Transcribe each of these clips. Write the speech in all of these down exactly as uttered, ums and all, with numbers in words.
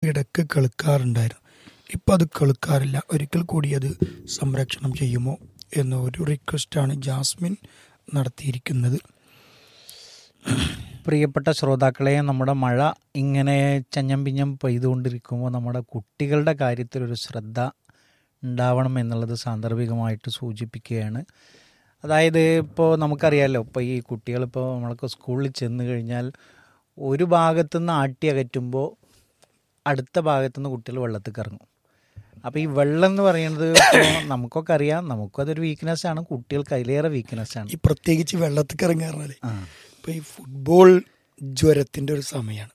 ഇടയ്ക്ക് കേൾക്കാറുണ്ടായിരുന്നു. ഇപ്പം അത് കേൾക്കാറില്ല. ഒരിക്കൽ കൂടി അത് സംരക്ഷണം ചെയ്യുമോ എന്ന ഒരു റിക്വസ്റ്റാണ് ജാസ്മിൻ നടത്തിയിരിക്കുന്നത്. പ്രിയപ്പെട്ട ശ്രോതാക്കളെ, നമ്മുടെ മഴ ഇങ്ങനെ ചഞ്ഞം പിഞ്ഞം പെയ്തുകൊണ്ടിരിക്കുമ്പോൾ നമ്മുടെ കുട്ടികളുടെ കാര്യത്തിലൊരു ശ്രദ്ധ ഉണ്ടാവണം എന്നുള്ളത് സാന്ദർഭികമായിട്ട് സൂചിപ്പിക്കുകയാണ്. അതായത് ഇപ്പോൾ നമുക്കറിയാമല്ലോ, ഇപ്പോൾ ഈ കുട്ടികളിപ്പോൾ നമ്മൾക്ക് സ്കൂളിൽ ചെന്ന് കഴിഞ്ഞാൽ ഒരു ഭാഗത്തുനിന്ന് ആട്ടി അകറ്റുമ്പോൾ അടുത്ത ഭാഗത്തുനിന്ന് കുട്ടികൾ വെള്ളത്തിൽ ഇറങ്ങും. അപ്പോൾ ഈ വെള്ളം എന്ന് പറയുന്നത് ഇപ്പോൾ നമുക്കൊക്കെ അറിയാം, നമുക്കതൊരു വീക്ക്നെസ്സാണ്, കുട്ടികൾക്ക് അതിലേറെ വീക്ക്നെസ്സാണ്. ഈ പ്രത്യേകിച്ച് വെള്ളത്തിൽ ഇറങ്ങാറുള്ളത് ഇപ്പോൾ ഈ ഫുട്ബോൾ ജ്വരത്തിൻ്റെ ഒരു സമയമാണ്.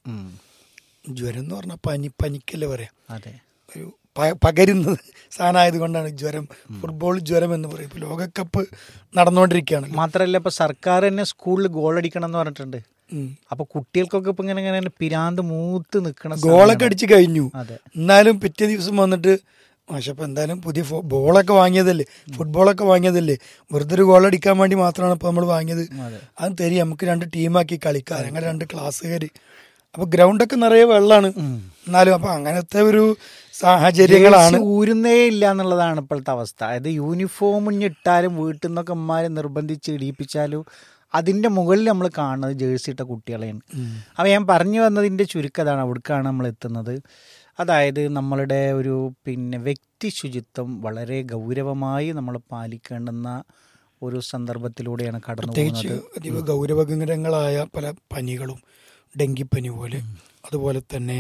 ജ്വരം എന്ന് പറഞ്ഞാൽ പനി പനിക്കല്ലേ പറയാം. അതെ, ഒരു പകരുന്ന സാധനമായത് കൊണ്ടാണ് ജ്വരം, ഫുട്ബോൾ ജ്വരം എന്ന് പറയും. ഇപ്പോൾ ലോകകപ്പ് നടന്നുകൊണ്ടിരിക്കുകയാണ്. മാത്രമല്ല ഇപ്പോൾ സർക്കാർ തന്നെ സ്കൂളിൽ ഗോളടിക്കണം എന്ന് പറഞ്ഞിട്ടുണ്ട്. അപ്പൊ കുട്ടികൾക്കൊക്കെ ഇപ്പൊ ഇങ്ങനെ ഇങ്ങനെ പിരാന്ത് മൂത്ത് നിൽക്കണം. ഗോളൊക്കെ അടിച്ച് കഴിഞ്ഞു, എന്നാലും പിറ്റേ ദിവസം വന്നിട്ട് മാഷപ്പ എന്തായാലും പുതിയ ബോളൊക്കെ വാങ്ങിയതല്ലേ, ഫുട്ബോളൊക്കെ വാങ്ങിയതല്ലേ, വെറുതെ ഒരു ഗോളടിക്കാൻ വേണ്ടി മാത്രമാണ് ഇപ്പൊ നമ്മൾ വാങ്ങിയത്. അത് തരി, നമുക്ക് രണ്ട് ടീമാക്കി കളിക്കാം, അങ്ങനെ രണ്ട് ക്ലാസ്സുകാർ. അപ്പൊ ഗ്രൗണ്ടൊക്കെ നിറയെ വെള്ളമാണ്. എന്നാലും അപ്പൊ അങ്ങനത്തെ ഒരു സാഹചര്യങ്ങളാണ്. ഊരുന്നേ ഇല്ല എന്നുള്ളതാണ് ഇപ്പോഴത്തെ അവസ്ഥ. അതായത് യൂണിഫോം ഇട്ടാലും വീട്ടിൽ നിന്നൊക്കെ അമ്മമാരെ നിർബന്ധിച്ച് ഇടിയിപ്പിച്ചാലും അതിൻ്റെ മുകളിൽ നമ്മൾ കാണുന്നത് ജേഴ്സി ഇട്ട കുട്ടികളെയാണ്. അപ്പോൾ ഞാൻ പറഞ്ഞു വന്നതിൻ്റെ ചുരുക്കതാണ്, അവിടേക്കാണ് നമ്മൾ എത്തുന്നത്. അതായത് നമ്മളുടെ ഒരു പിന്നെ വ്യക്തി ശുചിത്വം വളരെ ഗൗരവമായി നമ്മൾ പാലിക്കേണ്ടുന്ന ഒരു സന്ദർഭത്തിലൂടെയാണ് കടന്നു പോകുന്നത്. അതീവ ഗൗരവകരങ്ങളായ പല പനികളും, ഡെങ്കിപ്പനി പോലെ, അതുപോലെ തന്നെ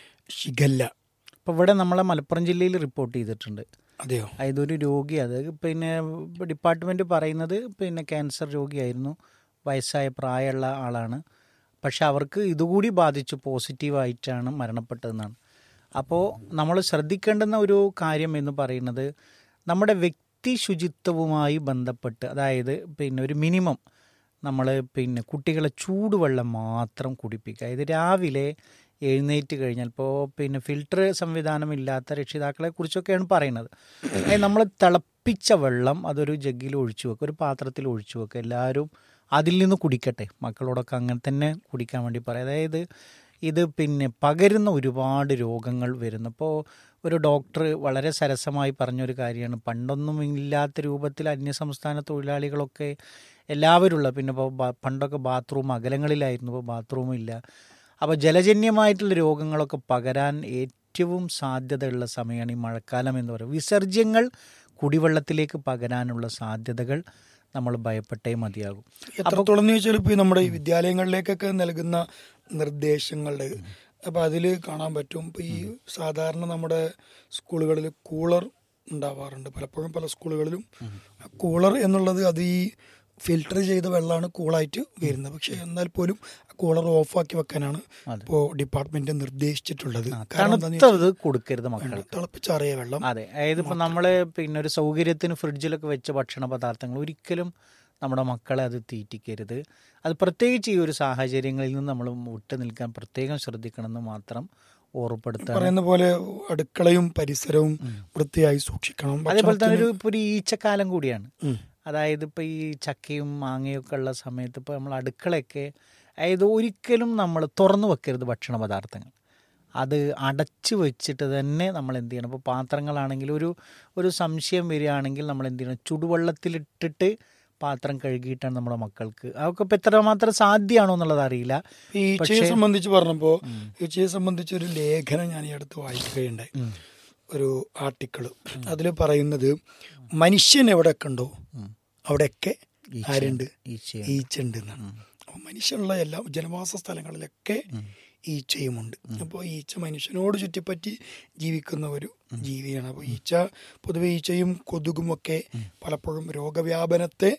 ഷിഗല്ല ഇപ്പോൾ ഇവിടെ നമ്മളെ മലപ്പുറം ജില്ലയിൽ റിപ്പോർട്ട് ചെയ്തിട്ടുണ്ട്. അതെയോ? അതൊരു രോഗി, അത് പിന്നെ ഡിപ്പാർട്ട്മെൻറ്റ് പറയുന്നത് പിന്നെ ക്യാൻസർ രോഗിയായിരുന്നു, വയസ്സായ പ്രായമുള്ള ആളാണ്. പക്ഷെ അവർക്ക് ഇതുകൂടി ബാധിച്ചു, പോസിറ്റീവായിട്ടാണ് മരണപ്പെട്ടതെന്നാണ്. അപ്പോൾ നമ്മൾ ശ്രദ്ധിക്കേണ്ടുന്ന ഒരു കാര്യം എന്ന് പറയുന്നത് നമ്മുടെ വ്യക്തി ശുചിത്വവുമായി ബന്ധപ്പെട്ട്, അതായത് പിന്നെ ഒരു മിനിമം നമ്മൾ പിന്നെ കുട്ടികളെ ചൂടുവെള്ളം മാത്രം കുടിപ്പിക്കുക. ഇത് രാവിലെ എഴുന്നേറ്റ് കഴിഞ്ഞാൽ, ഇപ്പോൾ പിന്നെ ഫിൽട്ടർ സംവിധാനമില്ലാത്ത രക്ഷിതാക്കളെ കുറിച്ചൊക്കെയാണ് പറയുന്നത്. നമ്മൾ തിളപ്പിച്ച വെള്ളം അതൊരു ജഗ്ഗിൽ ഒഴിച്ചു വെക്കുക, ഒരു പാത്രത്തിൽ ഒഴിച്ചു വെക്കുക, എല്ലാവരും അതിൽ നിന്ന് കുടിക്കട്ടെ. മക്കളോടൊക്കെ അങ്ങനെ തന്നെ കുടിക്കാൻ വേണ്ടി പറയാം. അതായത് ഇത് പിന്നെ പകരുന്ന ഒരുപാട് രോഗങ്ങൾ വരുന്നു. ഇപ്പോൾ ഒരു ഡോക്ടർ വളരെ സരസമായി പറഞ്ഞൊരു കാര്യമാണ്, പണ്ടൊന്നും ഇല്ലാത്ത രൂപത്തിൽ അന്യസംസ്ഥാന തൊഴിലാളികളൊക്കെ എല്ലാവരുള്ള, പിന്നെ ഇപ്പോൾ പണ്ടൊക്കെ ബാത്റൂം അകലങ്ങളിലായിരുന്നു, ഇപ്പോൾ ബാത്റൂം ഇല്ല. അപ്പോൾ ജലജന്യമായിട്ടുള്ള രോഗങ്ങളൊക്കെ പകരാൻ ഏറ്റവും സാധ്യതയുള്ള സമയമാണ് ഈ മഴക്കാലം എന്ന് പറയുന്നത്. വിസർജ്യങ്ങൾ കുടിവെള്ളത്തിലേക്ക് പകരാനുള്ള സാധ്യതകൾ നമ്മൾ ഭയപ്പെട്ടേ മതിയാകും. എത്രത്തോളം എന്ന് ചോദിച്ചാൽ ഇപ്പോൾ നമ്മുടെ ഈ വിദ്യാലയങ്ങളിലേക്കൊക്കെ നൽകുന്ന നിർദ്ദേശങ്ങളുടെ അപ്പോൾ അതിൽ കാണാൻ പറ്റും. ഇപ്പോൾ ഈ സാധാരണ നമ്മുടെ സ്കൂളുകളിൽ കൂളർ ഉണ്ടാവാറുണ്ട്, പലപ്പോഴും പല സ്കൂളുകളിലും കൂളർ എന്നുള്ളത് അത് ഈ ഫിൽട്ടർ ചെയ്ത വെള്ളമാണ് കൂളായിട്ട് വരുന്നത്. പക്ഷെ എന്നാൽ പോലും കൂളർ ഓഫാക്കി വെക്കാനാണ് ഇപ്പോൾ ഡിപ്പാർട്ട്മെന്റ് നിർദ്ദേശിച്ചിട്ടുള്ളത്. കൊടുക്കരുത് മക്കൾ, തിളപ്പിച്ചാറിയ വെള്ളം. അതെ, അതായത് ഇപ്പോൾ നമ്മൾ പിന്നെ ഒരു സൗകര്യത്തിന് ഫ്രിഡ്ജിലൊക്കെ വെച്ച ഭക്ഷണ പദാർത്ഥങ്ങൾ ഒരിക്കലും നമ്മുടെ മക്കളെ അത് തീറ്റിക്കരുത്. അത് പ്രത്യേകിച്ച് ഈ ഒരു സാഹചര്യങ്ങളിൽ നിന്ന് നമ്മൾ വിട്ടു നിൽക്കാൻ പ്രത്യേകം ശ്രദ്ധിക്കണമെന്ന് മാത്രം ഓർമ്മപ്പെടുത്താൻ. പറയുന്ന പോലെ അടുക്കളയും പരിസരവും വൃത്തിയായി സൂക്ഷിക്കണം. അതേപോലെ തന്നെ ഒരു ഇപ്പോൾ ഒരു ഈച്ചക്കാലം കൂടിയാണ്. അതായത് ഇപ്പോൾ ഈ ചക്കയും മാങ്ങയൊക്കെ ഉള്ള സമയത്ത് ഇപ്പോൾ നമ്മൾ അടുക്കളയൊക്കെ, അതായത് ഒരിക്കലും നമ്മൾ തുറന്നു വെക്കരുത് ഭക്ഷണ പദാർത്ഥങ്ങൾ. അത് അടച്ച് വെച്ചിട്ട് തന്നെ നമ്മൾ എന്ത് ചെയ്യണം, ഇപ്പോൾ പാത്രങ്ങളാണെങ്കിൽ ഒരു ഒരു സംശയം വരികയാണെങ്കിൽ നമ്മൾ എന്ത് ചെയ്യണം, ചുടുവെള്ളത്തിലിട്ടിട്ട് പാത്രം കഴുകിയിട്ടാണ് നമ്മുടെ മക്കൾക്ക്. അതൊക്കെ ഇപ്പം എത്രമാത്രം സാധ്യമാണോ എന്നുള്ളത് അറിയില്ല. ഈച്ചയെ സംബന്ധിച്ച് പറഞ്ഞപ്പോൾ ഈച്ചയെ സംബന്ധിച്ച് ഒരു ലേഖനം ഞാൻ ഈ അടുത്ത് വായിക്കുകയുണ്ടായി, ഒരു ആർട്ടിക്കിൾ. അതിൽ പറയുന്നത് മനുഷ്യൻ എവിടെയൊക്കെ ഉണ്ടോ അവിടെയൊക്കെ ആരുണ്ട്, ഈച്ച ഉണ്ട് എന്നാണ്. അപ്പോൾ മനുഷ്യനുള്ള എല്ലാ ജനവാസ സ്ഥലങ്ങളിലൊക്കെ ഈച്ചയുമുണ്ട്. അപ്പോൾ ഈച്ച മനുഷ്യനോട് ചുറ്റിപ്പറ്റി ജീവിക്കുന്ന ഒരു ജീവിയാണ്. അപ്പോൾ ഈച്ച പൊതുവെ ഈച്ചയും കൊതുകും ഒക്കെ പലപ്പോഴും രോഗവ്യാപനത്തെ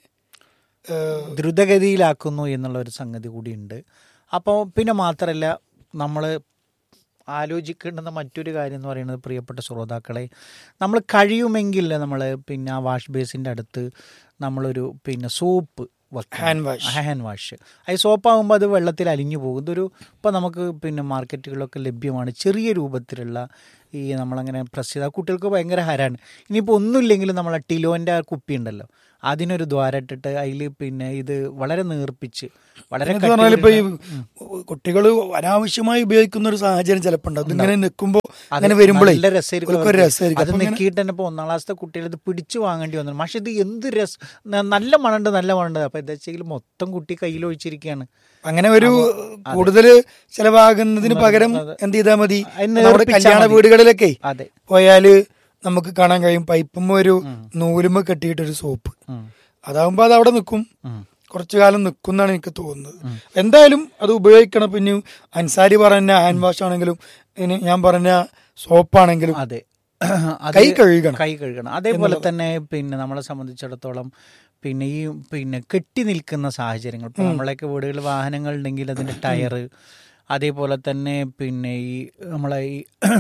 ദ്രുതഗതിയിലാക്കുന്നു എന്നുള്ള ഒരു സംഗതി കൂടിയുണ്ട്. അപ്പോൾ പിന്നെ മാത്രമല്ല നമ്മൾ ആലോചിക്കേണ്ടുന്ന മറ്റൊരു കാര്യം എന്ന് പറയുന്നത്, പ്രിയപ്പെട്ട ശ്രോതാക്കളെ, നമ്മൾ കഴിയുമെങ്കിൽ നമ്മൾ പിന്നെ ആ വാഷ് ബേസിൻ്റെ അടുത്ത് നമ്മളൊരു പിന്നെ soap, hand wash hand wash അത് സോപ്പാകുമ്പോൾ അത് വെള്ളത്തിൽ അലിഞ്ഞു പോകും. ഇതൊരു ഇപ്പോൾ നമുക്ക് പിന്നെ മാർക്കറ്റുകളിലൊക്കെ ലഭ്യമാണ് ചെറിയ രൂപത്തിലുള്ള ഈ നമ്മളങ്ങനെ പ്രസ് ചെയ്താൽ കുട്ടികൾക്ക് ഭയങ്കര ഹരാണ്. ഇനിയിപ്പോൾ ഒന്നുമില്ലെങ്കിലും നമ്മൾ ടിലോൻ്റെ കുപ്പി ഉണ്ടല്ലോ, അതിനൊരു ദ്വാരട്ടിട്ട് അതിൽ പിന്നെ ഇത് വളരെ നീർപ്പിച്ച് വളരെ എന്ന് പറഞ്ഞാൽ ഇപ്പൊ ഈ കുട്ടികൾ അനാവശ്യമായി ഉപയോഗിക്കുന്ന ഒരു സാഹചര്യം ചിലപ്പോൾ ഉണ്ട്. അതിങ്ങനെ നിൽക്കുമ്പോ അങ്ങനെ വരുമ്പോഴേ നല്ല രസമായിരിക്കും. അത് രസമായിരിക്കും. നെക്കിയിട്ട് തന്നെ ഇപ്പോൾ ഒന്നാം ക്ലാസ്സിലെ കുട്ടികൾ ഇത് പിടിച്ചു വാങ്ങേണ്ടി വന്നു. പക്ഷെ ഇത് എന്ത് രസം, നല്ല മണുണ്ട് നല്ല മണുണ്ട്. അപ്പൊ എന്താ വെച്ചെങ്കിൽ മൊത്തം കുട്ടി കയ്യിൽ ഒഴിച്ചിരിക്കുകയാണ്. അങ്ങനെ ഒരു കൂടുതൽ ചെലവാകുന്നതിന് പകരം എന്ത് ചെയ്താൽ മതി, നമ്മുടെ കല്യാണ വീടുകളിലൊക്കെ അതെ പോയാല് നമുക്ക് കാണാൻ കഴിയും പൈപ്പുമ്മ ഒരു നൂലുമ്മ കെട്ടിയിട്ടൊരു സോപ്പ്. അതാവുമ്പോ അത് അവിടെ നിൽക്കും, കുറച്ചു കാലം നിൽക്കും എന്നാണ് എനിക്ക് തോന്നുന്നത്. എന്തായാലും അത് ഉപയോഗിക്കണം. പിന്നെ അൻസാരി പറഞ്ഞ ഹാൻഡ് വാഷ് ആണെങ്കിലും ഇനി ഞാൻ പറഞ്ഞ സോപ്പാണെങ്കിലും അതെ കൈ കഴുകണം കൈ കഴുകണം അതേപോലെ തന്നെ പിന്നെ നമ്മളെ സംബന്ധിച്ചിടത്തോളം പിന്നെ ഈ പിന്നെ കെട്ടി നിൽക്കുന്ന സാഹചര്യങ്ങൾ, ഇപ്പോൾ നമ്മളെയൊക്കെ വീടുകളിൽ വാഹനങ്ങൾ ഉണ്ടെങ്കിൽ അതിൻ്റെ ടയറ്, അതേപോലെ തന്നെ പിന്നെ ഈ നമ്മളെ ഈ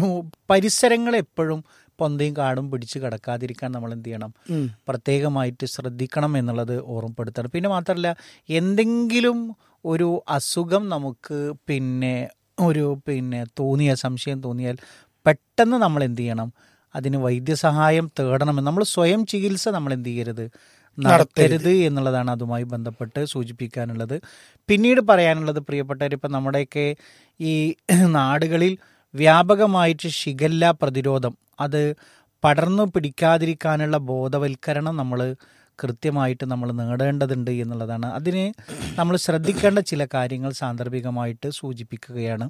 പരിസരങ്ങൾ എപ്പോഴും പൊന്തയും കാടും പിടിച്ച് കിടക്കാതിരിക്കാൻ നമ്മൾ എന്ത് ചെയ്യണം, പ്രത്യേകമായിട്ട് ശ്രദ്ധിക്കണം എന്നുള്ളത് ഓർമ്മപ്പെടുത്തണം. പിന്നെ മാത്രമല്ല, എന്തെങ്കിലും ഒരു അസുഖം നമുക്ക് പിന്നെ ഒരു പിന്നെ തോന്നിയ സംശയം തോന്നിയാൽ പെട്ടെന്ന് നമ്മൾ എന്ത് ചെയ്യണം, അതിന് വൈദ്യസഹായം തേടണമെന്ന്. നമ്മൾ സ്വയം ചികിത്സ നമ്മൾ എന്ത് ചെയ്യരുത്, നടത്തരുത് എന്നുള്ളതാണ് അതുമായി ബന്ധപ്പെട്ട് സൂചിപ്പിക്കാനുള്ളത്. പിന്നീട് പറയാനുള്ളത് പ്രിയപ്പെട്ടവർ, ഇപ്പം നമ്മുടെയൊക്കെ ഈ നാടുകളിൽ വ്യാപകമായിട്ട് ഷിഗല്ല പ്രതിരോധം അത് പടർന്നു പിടിക്കാതിരിക്കാനുള്ള ബോധവൽക്കരണം നമ്മൾ കൃത്യമായിട്ട് നമ്മൾ നേടേണ്ടതുണ്ട് എന്നുള്ളതാണ്. അതിന് നമ്മൾ ശ്രദ്ധിക്കേണ്ട ചില കാര്യങ്ങൾ സാന്ദർഭികമായിട്ട് സൂചിപ്പിക്കുകയാണ്.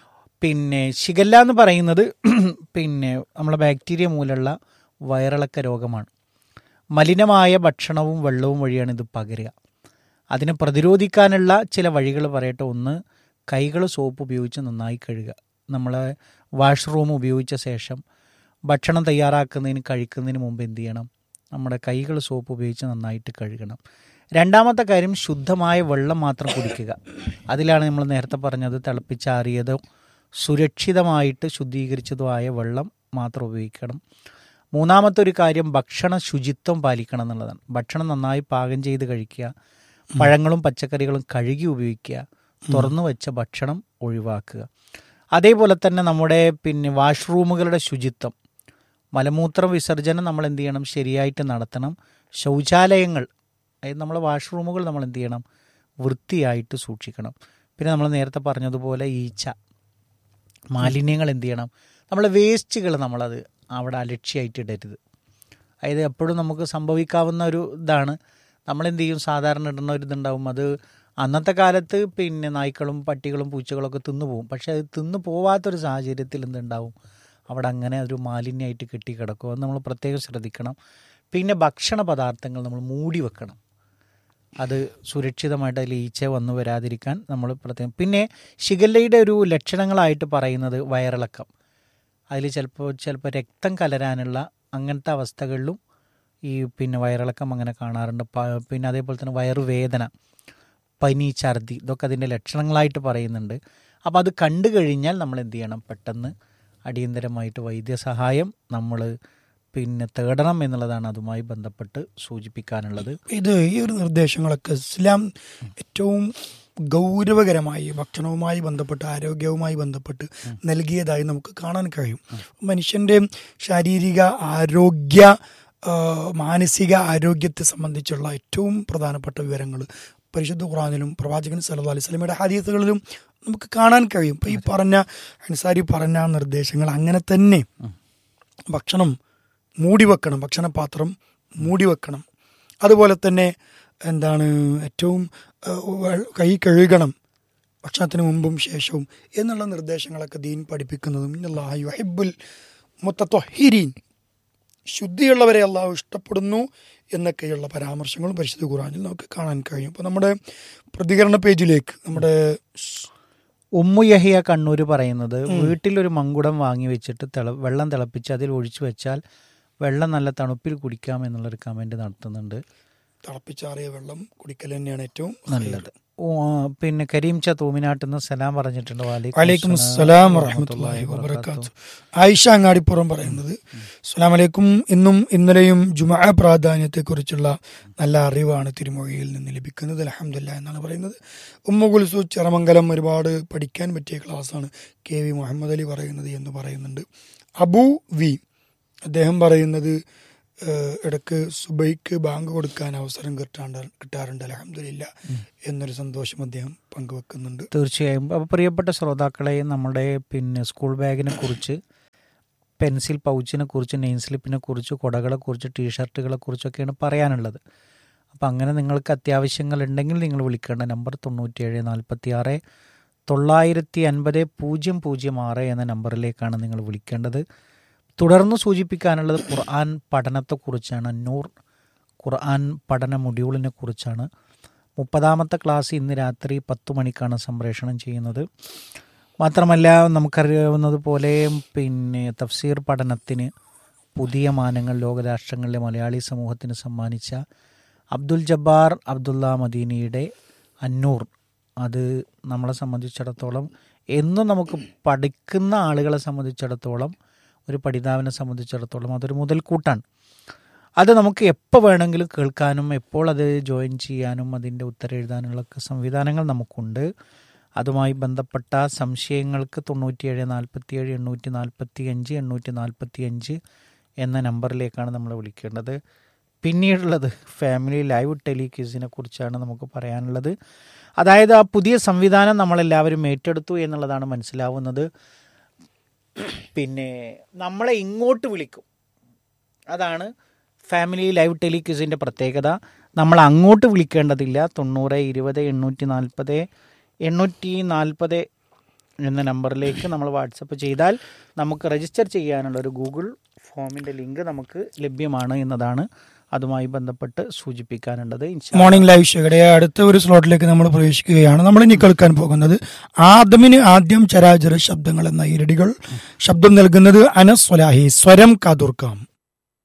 പിന്നെ ഷിഗല്ല എന്ന് പറയുന്നത് പിന്നെ നമ്മളെ ബാക്ടീരിയ മൂലമുള്ള വയറിളക്ക രോഗമാണ്. മലിനമായ ഭക്ഷണവും വെള്ളവും വഴിയാണ് ഇത് പകരുക. അതിനെ പ്രതിരോധിക്കാനുള്ള ചില വഴികൾ പറയട്ടെ. ഒന്ന്, കൈകൾ സോപ്പ് ഉപയോഗിച്ച് നന്നായി കഴുകുക. നമ്മൾ വാഷ്റൂം ഉപയോഗിച്ച ശേഷം ഭക്ഷണം തയ്യാറാക്കുന്നതിന് കഴിക്കുന്നതിന് മുമ്പ് എന്ത് ചെയ്യണം, നമ്മുടെ കൈകൾ സോപ്പ് ഉപയോഗിച്ച് നന്നായിട്ട് കഴുകണം. രണ്ടാമത്തെ കാര്യം, ശുദ്ധമായ വെള്ളം മാത്രം കുടിക്കുക. അതിലാണ് നമ്മൾ നേരത്തെ പറഞ്ഞത്, തിളപ്പിച്ചാറിയതോ സുരക്ഷിതമായിട്ട് ശുദ്ധീകരിച്ചതോ ആയ വെള്ളം മാത്രം ഉപയോഗിക്കണം. മൂന്നാമത്തെ ഒരു കാര്യം, ഭക്ഷണ ശുചിത്വം പാലിക്കണം എന്നുള്ളതാണ്. ഭക്ഷണം നന്നായി പാകം ചെയ്ത് കഴിക്കുക. പഴങ്ങളും പച്ചക്കറികളും കഴുകി ഉപയോഗിക്കുക. തുറന്നു വെച്ച ഭക്ഷണം ഒഴിവാക്കുക. അതേപോലെ തന്നെ നമ്മുടെ പിന്നെ വാഷ്റൂമുകളുടെ ശുചിത്വം, മലമൂത്ര വിസർജനം നമ്മൾ എന്ത് ചെയ്യണം, ശരിയായിട്ട് നടത്തണം. ശൗചാലയങ്ങൾ, അതായത് നമ്മളെ വാഷ്റൂമുകൾ നമ്മൾ എന്ത് ചെയ്യണം, വൃത്തിയായിട്ട് സൂക്ഷിക്കണം. പിന്നെ നമ്മൾ നേരത്തെ പറഞ്ഞതുപോലെ ഈച്ച, മാലിന്യങ്ങൾ എന്ത് ചെയ്യണം, നമ്മളെ വേസ്റ്റുകൾ നമ്മളത് അവിടെ അലക്ഷ്യമായിട്ട് ഇടരുത്. അതായത് എപ്പോഴും നമുക്ക് സംഭവിക്കാവുന്ന ഒരു ഇതാണ്, നമ്മളെന്ത് ചെയ്യും, സാധാരണ ഇടുന്ന ഒരു ഇതുണ്ടാവും, അത് അന്നത്തെ കാലത്ത് പിന്നെ നായ്ക്കളും പട്ടികളും പൂച്ചകളൊക്കെ തിന്നു പോകും. പക്ഷെ അത് തിന്നു പോവാത്തൊരു സാഹചര്യത്തിൽ എന്തുണ്ടാവും, അവിടെ അങ്ങനെ ഒരു മാലിന്യമായിട്ട് കെട്ടിക്കിടക്കും. അത് നമ്മൾ പ്രത്യേകം ശ്രദ്ധിക്കണം. പിന്നെ ഭക്ഷണ പദാർത്ഥങ്ങൾ നമ്മൾ മൂടി വെക്കണം, അത് സുരക്ഷിതമായിട്ട് അതിൽ ഈച്ച വന്നു വരാതിരിക്കാൻ നമ്മൾ പ്രത്യേകം. പിന്നെ ഷിഗല്ലയുടെ ഒരു ലക്ഷണങ്ങളായിട്ട് പറയുന്നത് വയറിളക്കം. അതിൽ ചിലപ്പോൾ ചിലപ്പോൾ രക്തം കലരാനുള്ള അങ്ങനത്തെ അവസ്ഥകളിലും ഈ പിന്നെ വയറിളക്കം അങ്ങനെ കാണാറുണ്ട്. പിന്നെ അതേപോലെ തന്നെ വയറുവേദന, പനി, ഛർദി, ഇതൊക്കെ അതിൻ്റെ ലക്ഷണങ്ങളായിട്ട് പറയുന്നുണ്ട്. അപ്പോൾ അത് കണ്ടു കഴിഞ്ഞാൽ നമ്മൾ എന്ത് ചെയ്യണം, പെട്ടെന്ന് അടിയന്തരമായിട്ട് വൈദ്യസഹായം നമ്മൾ പിന്നെ തേടണം എന്നുള്ളതാണ് അതുമായി ബന്ധപ്പെട്ട് സൂചിപ്പിക്കാനുള്ളത്. ഇത് ഈ ഒരു നിർദ്ദേശങ്ങളൊക്കെ ഇസ്ലാം ഏറ്റവും ഗൗരവകരമായി ഭക്ഷണവുമായി ബന്ധപ്പെട്ട് ആരോഗ്യവുമായി ബന്ധപ്പെട്ട് നൽകിയതായി നമുക്ക് കാണാൻ കഴിയും. മനുഷ്യൻ്റെ ശാരീരിക ആരോഗ്യ മാനസിക ആരോഗ്യത്തെ സംബന്ധിച്ചുള്ള ഏറ്റവും പ്രധാനപ്പെട്ട വിവരങ്ങൾ പരിശുദ്ധ ഖുർആനിലും പ്രവാചകൻ സല്ലല്ലാഹു അലൈഹി വസല്ലമയുടെ ഹദീസുകളിലും നമുക്ക് കാണാൻ കഴിയും. ഇപ്പോൾ ഈ പറഞ്ഞ അൻസാരി പറഞ്ഞ നിർദ്ദേശങ്ങൾ അങ്ങനെ തന്നെ ഭക്ഷണം മൂടി വെക്കണം, ഭക്ഷണപാത്രം മൂടി വെക്കണം. അതുപോലെ തന്നെ എന്താണ് ഏറ്റവും കൈ കഴുകണം ഭക്ഷണത്തിന് മുമ്പും ശേഷവും എന്നുള്ള നിർദ്ദേശങ്ങളൊക്കെ ദീൻ പഠിപ്പിക്കുന്നതും ഇന്നല്ലാഹു യുഹിബ്ബുൽ മുത്തത്വഹിരീൻ, ശുദ്ധിയുള്ളവരെ അള്ളാഹു ഇഷ്ടപ്പെടുന്നു എന്നൊക്കെയുള്ള പരാമർശങ്ങളും പരിശുദ്ധ ഖുർആനിൽ നമുക്ക് കാണാൻ കഴിയും. അപ്പോൾ നമ്മുടെ പ്രതികരണ പേജിലേക്ക് നമ്മുടെ ഉമ്മു യഹിയ കണ്ണൂർ പറയുന്നത്, വീട്ടിലൊരു മങ്കുടം വാങ്ങി വെച്ചിട്ട് തിള വെള്ളം തിളപ്പിച്ച് അതിൽ ഒഴിച്ചു വെച്ചാൽ വെള്ളം നല്ല തണുപ്പിൽ കുടിക്കാം എന്നുള്ളൊരു കമൻറ്റ് നടത്തുന്നുണ്ട്. തിളപ്പിച്ചാറിയ വെള്ളം കുടിക്കൽ തന്നെയാണ് ഏറ്റവും നല്ലത്. പിന്നെ കരീം ച തൂമിനാട്ടിൽ നിന്ന് സലാം പറഞ്ഞിട്ടുണ്ട്. വലൈക്കും അസ്സലാം വറഹ്മത്തുള്ളാഹി വബറകാതുഹു. ആയിഷ അങ്ങാടിപ്പുറം പറയുന്നത്, അസ്സലാമു അലൈക്കും, ഇന്നും ഇന്നലെയും ജുമുഅ പ്രാധാന്യത്തെക്കുറിച്ചുള്ള നല്ല അറിവാണ് തിരുമൊഴിയിൽ നിന്ന് ലഭിക്കുന്നത്, അൽഹംദുലില്ലാഹ് എന്നാണ് പറയുന്നത്. ഉമ്മു കുൽസു ചിറമംഗലം, ഒരുപാട് പഠിക്കാൻ പറ്റിയ ക്ലാസ്സാണ് കെ വി മുഹമ്മദ് അലി പറയുന്നത് എന്ന് പറയുന്നുണ്ട്. അബു വി അദ്ദേഹം പറയുന്നത് ഏഹ് ഇടയ്ക്ക് സുബൈക്ക് ബാങ്ക് കൊടുക്കാൻ അവസരം കിട്ടാണ്ട് കിട്ടാറുണ്ട് അൽഹംദുലില്ലാ എന്നൊരു സന്തോഷം അദ്ദേഹം പങ്കുവെക്കുന്നുണ്ട്. തീർച്ചയായും. അപ്പോൾ പ്രിയപ്പെട്ട ശ്രോതാക്കളെ, നമ്മുടെ പിന്നെ സ്കൂൾ ബാഗിനെ കുറിച്ച്, പെൻസിൽ പൗച്ചിനെ കുറിച്ച്, നെയിം സ്ലിപ്പിനെ കുറിച്ച്, കുടകളെ കുറിച്ച്, ടീഷർട്ടുകളെ കുറിച്ചൊക്കെയാണ് പറയാനുള്ളത്. അപ്പം അങ്ങനെ നിങ്ങൾക്ക് അത്യാവശ്യങ്ങളുണ്ടെങ്കിൽ നിങ്ങൾ വിളിക്കേണ്ട നമ്പർ തൊണ്ണൂറ്റിയേഴ് നാൽപ്പത്തി ആറ് തൊള്ളായിരത്തി അൻപത് പൂജ്യം പൂജ്യം ആറ് എന്ന നമ്പറിലേക്കാണ് നിങ്ങൾ വിളിക്കേണ്ടത്. തുടർന്ന് സൂചിപ്പിക്കാനുള്ളത് ഖുർആൻ പഠനത്തെക്കുറിച്ചാണ്. നൂർ ഖുർആൻ പഠന മൊഡ്യൂളിനെ കുറിച്ചാണ്. മുപ്പതാമത്തെ ക്ലാസ് ഇന്ന് രാത്രി പത്ത് മണിക്കാണ് സംപ്രേഷണം ചെയ്യുന്നത്. മാത്രമല്ല, നമുക്കറിയാവുന്നത് പോലെ പിന്നെ തഫ്സീർ പഠനത്തിന് പുതിയ മാനങ്ങൾ ലോകരാഷ്ട്രങ്ങളിലെ മലയാളി സമൂഹത്തിന് സമ്മാനിച്ച അബ്ദുൽ ജബ്ബാർ അബ്ദുള്ള മദീനിയുടെ അന്നൂർ, അത് നമ്മളെ സംബന്ധിച്ചിടത്തോളം എന്നും നമുക്ക് പഠിക്കുന്ന ആളുകളെ സംബന്ധിച്ചിടത്തോളം, ഒരു പഠിതാവിനെ സംബന്ധിച്ചിടത്തോളം അതൊരു മുതൽക്കൂട്ടാണ്. അത് നമുക്ക് എപ്പോൾ വേണമെങ്കിലും കേൾക്കാനും എപ്പോൾ അത് ജോയിൻ ചെയ്യാനും അതിൻ്റെ ഉത്തരം എഴുതാനുള്ളൊക്കെ സംവിധാനങ്ങൾ നമുക്കുണ്ട്. അതുമായി ബന്ധപ്പെട്ട സംശയങ്ങൾക്ക് തൊണ്ണൂറ്റിയേഴ് നാൽപ്പത്തിയേഴ് എണ്ണൂറ്റി നാൽപ്പത്തി അഞ്ച് എണ്ണൂറ്റി നാൽപ്പത്തി അഞ്ച് എന്ന നമ്പറിലേക്കാണ് നമ്മൾ വിളിക്കേണ്ടത്. പിന്നീടുള്ളത് ഫാമിലി ലൈവ് ടെലിക്വിസിനെ കുറിച്ചാണ് നമുക്ക് പറയാനുള്ളത്. അതായത് ആ പുതിയ സംവിധാനം നമ്മളെല്ലാവരും ഏറ്റെടുത്തു എന്നുള്ളതാണ് മനസ്സിലാവുന്നത്. പിന്നെ നമ്മളെ ഇങ്ങോട്ട് വിളിക്കും, അതാണ് ഫാമിലി ലൈവ് ടെലിക്വിസിൻ്റെ പ്രത്യേകത. നമ്മൾ അങ്ങോട്ട് വിളിക്കേണ്ടതില്ല. തൊണ്ണൂറ് ഇരുപത് എണ്ണൂറ്റി നാൽപ്പത് എണ്ണൂറ്റി നാൽപ്പത് എന്ന നമ്പറിലേക്ക് നമ്മൾ വാട്സപ്പ് ചെയ്താൽ നമുക്ക് രജിസ്റ്റർ ചെയ്യാനുള്ള ഒരു ഗൂഗിൾ ഫോമിൻ്റെ ലിങ്ക് നമുക്ക് ലഭ്യമാണ് എന്നതാണ് അതുമായി ബന്ധപ്പെട്ട് സൂചിപ്പിക്കാനുള്ളത്. മോർണിംഗ് ലൈവ് ഷോയുടെ അടുത്ത ഒരു സ്ലോട്ടിലേക്ക് നമ്മൾ പ്രവേശിക്കുകയാണ്. നമ്മൾ ഇനി കേൾക്കാൻ പോകുന്നത് ആദമിന് ആദ്യം ചരാചര ശബ്ദങ്ങൾ എന്ന ഇരടികൾ. ശബ്ദം നൽകുന്നത് അനസ് സ്വലാഹി. സ്വരം കാതൂർക്കാം.